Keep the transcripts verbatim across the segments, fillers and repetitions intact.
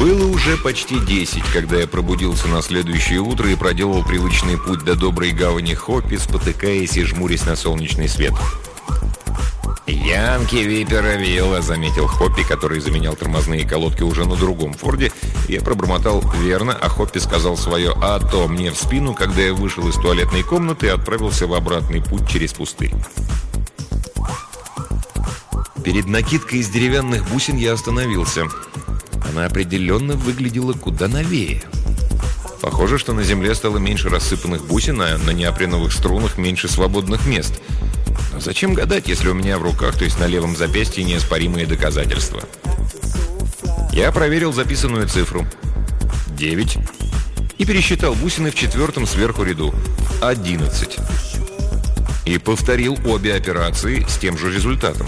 Было уже почти десять, когда я пробудился на следующее утро и проделал привычный путь до доброй гавани Хоппи, спотыкаясь и жмурясь на солнечный свет. «Янки Випера Вилла», — заметил Хоппи, который заменял тормозные колодки уже на другом Форде. Я пробормотал «верно», а Хоппи сказал свое «а то» мне в спину, когда я вышел из туалетной комнаты и отправился в обратный путь через пустырь. Перед накидкой из деревянных бусин я остановился. Она определенно выглядела куда новее. Похоже, что на земле стало меньше рассыпанных бусин, а на неопреновых струнах меньше свободных мест. Но зачем гадать, если у меня в руках, то есть на левом запястье, неоспоримые доказательства? Я проверил записанную цифру. девять. И пересчитал бусины в четвертом сверху ряду. одиннадцать. И повторил обе операции с тем же результатом.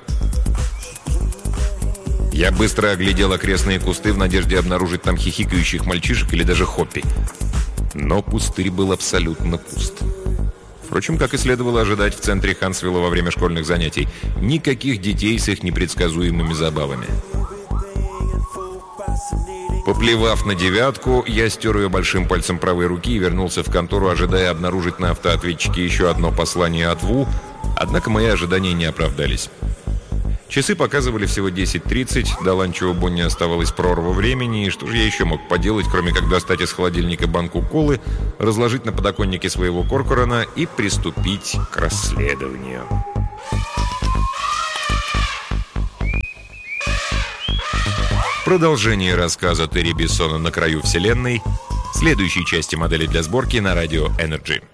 Я быстро оглядел окрестные кусты в надежде обнаружить там хихикающих мальчишек или даже Хоппи. Но пустырь был абсолютно пуст. Впрочем, как и следовало ожидать в центре Хансвилла во время школьных занятий, никаких детей с их непредсказуемыми забавами. Поплевав на девятку, я стер ее большим пальцем правой руки и вернулся в контору, ожидая обнаружить на автоответчике еще одно послание от Ву, однако мои ожидания не оправдались. Часы показывали всего десять тридцать, до ланча у Бонни оставалась прорва времени, и что же я еще мог поделать, кроме как достать из холодильника банку колы, разложить на подоконнике своего Коркорана и приступить к расследованию. Продолжение рассказа Терри Бессона «На краю вселенной» в следующей части «Модели для сборки» на радио Energy.